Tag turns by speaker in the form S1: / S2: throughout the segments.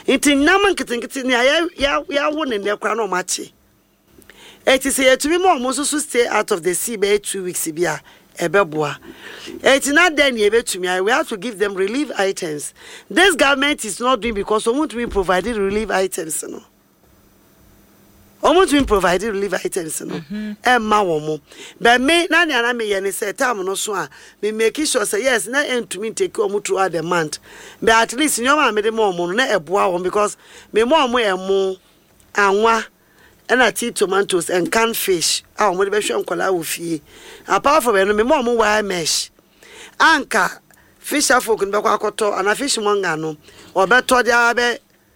S1: Inti naman kitin ya won in the crown machi. It is here to be more most stay out of the sea by 2 weeks bia ebeboa. It's not then you to me. We have to give them relief items. This government is not doing because we want to be providing relief items, no. Almost been provided relief items, no. Emma womo. But me, nani ana me yene say time no so me make sure say yes, na end to me take omo throughout the month. But at least you know me the more na eboa won because me more emo anwa and tea tomatoes and canned fish. Ah, mo de be hwe nkola wo fie. Apart from me more wire mesh. Anka fisher folk no be kwa akoto ana fish monga no. Obeto dia be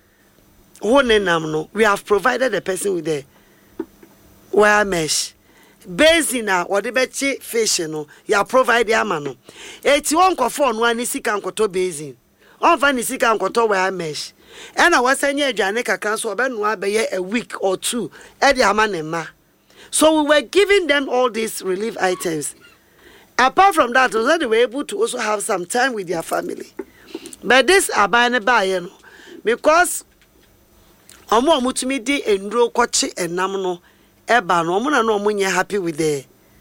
S1: we have provided the person with the wire mesh. Basin or the betchi fish, no, you provide the amano. 81 for no any sick and koto basin. On funny sick and koto wire mesh. And I was saying, Janeka council, a week or two at the Amanema. So we were giving them all these relief items. Apart from that, they were able to also have some time with their family. But this abane by because omo mutumi di endro kwachi enam no eba no omo na no omo nya happy with the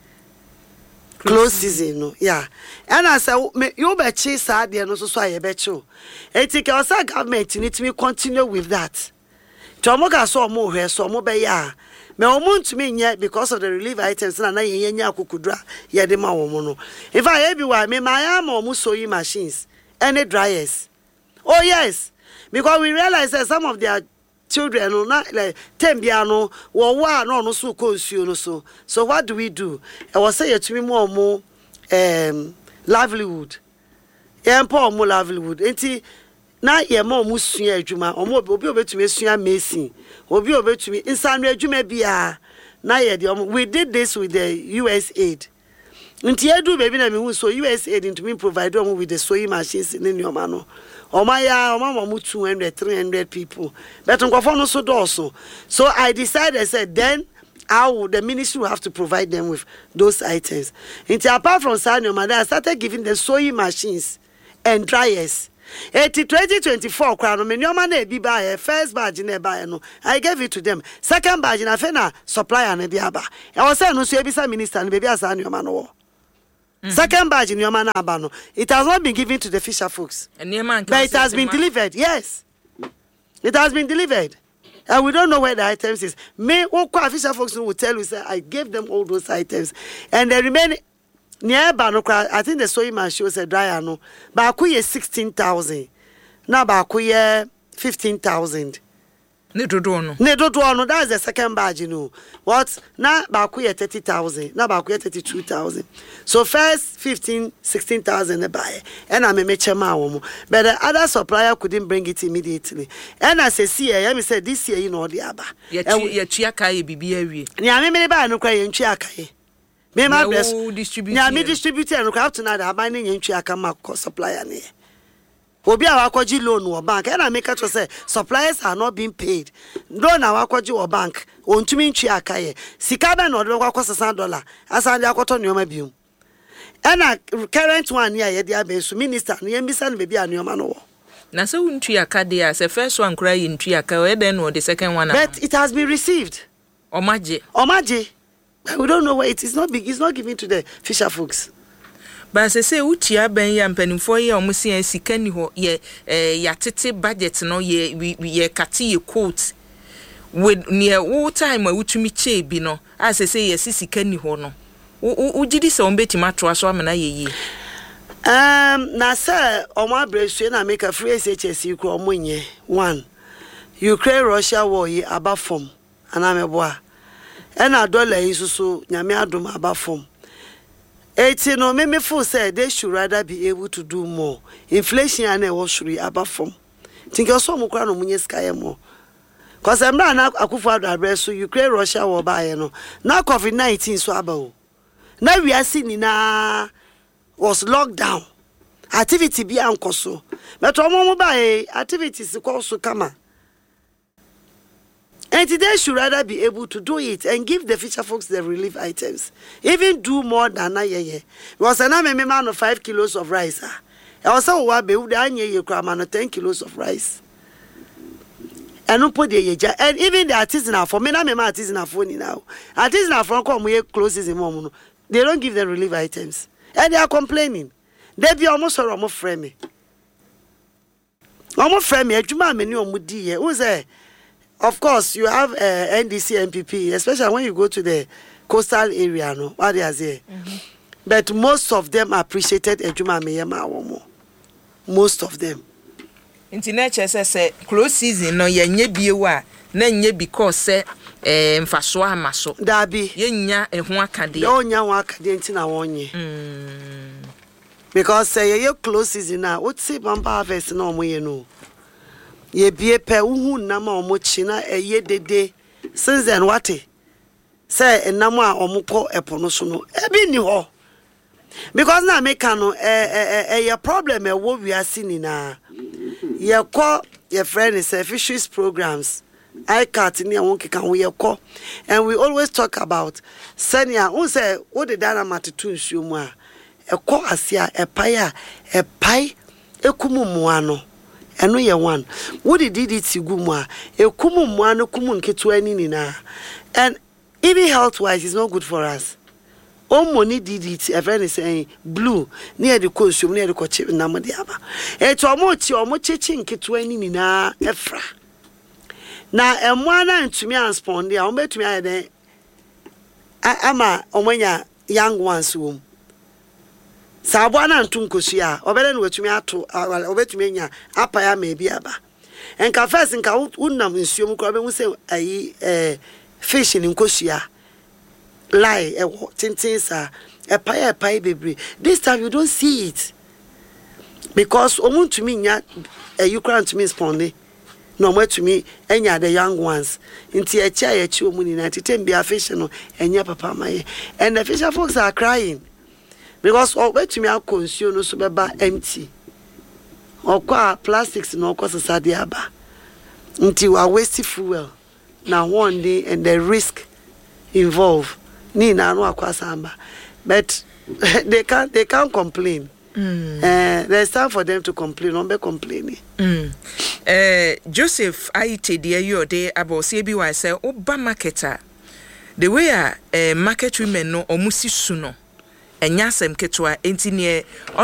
S1: close season no yeah and I say you be chi sa de no so aye be chi etike osa government need to continue with that to omo ga so omo hwe so omo be ya me omo ntumi nya because of the relief items na ye nya akukudra ye de ma omo no if I be why me my am omo sewing machines and dryers oh yes because we realize that some of their children no not like tembiano wo no so consume no so what do we do? I was say to me more livelihood more livelihood enti na ye more musua adwuma obi obetumi sua mason obi obetumi insanu adwuma bia na ye de we did this with the USAID nti edu baby na me hu so USAID into me provide them with the sewing machines in your no Oma 200, 300 people. But no so so I decided, I said, then the ministry will have to provide them with those items. Until apart from Sanyo, I started giving them sewing machines and dryers. 2024 crown me nyoma na bi buy first badge na buy no I gave it to them. Second badge na fe na supplier na bi aba. E was say no so ebisa minister na baby asa nyoma no. Second badge in your man abano. It has not been given to the fisher folks. But it has been delivered. Yes. It has been delivered. And we don't know where the items is. Me, fisher folks will tell you, say, I gave them all those items. And they remain near Bano. I think the sewing man shows a dryer no. Bakuye 16,000. Now Bakuye 15,000. Ne dodo no that's the second badge you know what na bakuye 30,000 na bakuye 32,000 so first 16,000 e buy and I me chema wo but the other supplier couldn't bring it immediately and as a see me said this year you know the aba
S2: ye tuaka ye bibia wie
S1: nya me buy no kwa ye tuaka ye me ma bless nya me distributor no kwa to na the buy ne tuaka ma supplier ne Obi awakwaji loan or bank and I make it to say suppliers are not being paid. Loan awakwaji or bank on to mean chiakaye. Sikaba no $1 as I got on your mabium. And a current one year, the abbess minister, near Miss and baby and your man.
S2: Now, so in Triacadia, as the first one cry in Triaca, then or the second one.
S1: But it has been received.
S2: Omaji.
S1: We don't know where it is not big, it's not given to the fisher folks.
S2: But as I say, Uchia Ben Yampen for ye almost a sikani ho ye yatete budget no ye kati ye quote with near all time where Uchumi che bino as I say yes sikani ho no. Ujidi so mbeti matwa so amena ye.
S1: Na sir Oma Breswe na make a free SHS ko omunye 1 Ukraine Russia war ye aba form anameboa. Ena dollar isusu nyame adom aba form. 18 no me feel say they should rather be able to do more. Inflation and what should be above from. Think you so mukra no munye sky more. Cause I'm not Akufo-Addo address so Ukraine Russia war by no. Now COVID-19 so aba. Now we are seeing na was locked down. Activity be ankoso. But omo by activities also come. And they should rather be able to do it and give the fisher folks the relief items. Even do more than a year. Was an man of 5 kilos of rice. I also want to be 10 kilos of rice. and no put the and even the artisanal for me na me artisanal for ni now artisanal for come we closes in mom no they don't give them relief items and they are complaining they be almost or almost frame me adwuma me ni omudi here who say of course you have NDC MPP especially when you go to the coastal area no what they are there but most of them appreciated adwuma me yema womo most of them
S2: Internet say close season no yenye biewa na nye because say mfaso amaso
S1: dabi
S2: yenya eho akade
S1: onya ho akade ntina wonye because say ye close season na what say bamba harvest na omoye no ye bie pe uhu na ma omochi na eye dede since then what say enam a omukọ epo no so no ebi ni ho because na make no your problem e wo wiase ni na ye call your friend is fisheries programs I cat ni won keka wo ye call and we always talk about senior who say what the dynamite to nsuo mu a e call asia e pai ekumu muano eno ye one what did it gu mu a ekumu muano kumu nketu ani na and even health wise is not good for us. Money did it, a friend is saying blue near the consume near the coach number the aba. It's almost your ching kitweni na efra. Now, and one and to me and spawn there, I'll bet me I ama omenya young ones womb. Sabwana and Tunkosia, or better what me to or bet me apaya maybe aba. And confess in Kaut Unam in Sum Crabbe will say a fishing in Kosia. Lie tintins a pie baby. This time you don't see it because omun to me a Ukraine to me spondy no more to me any other young ones into a chair chumuni 90 be a fish no and your papa my and the fisher folks are crying because all way to me are consumed no so empty or qua plastics no cause sadiaba until we waste fuel now one day and the risk involved. Nina no akwasamba but they can't complain. There's time for them to complain. Don't be complaining.
S2: Joseph Aite dear you day about CBY say oba marketer the way market women no omusi suno enya sem ketwa enti ne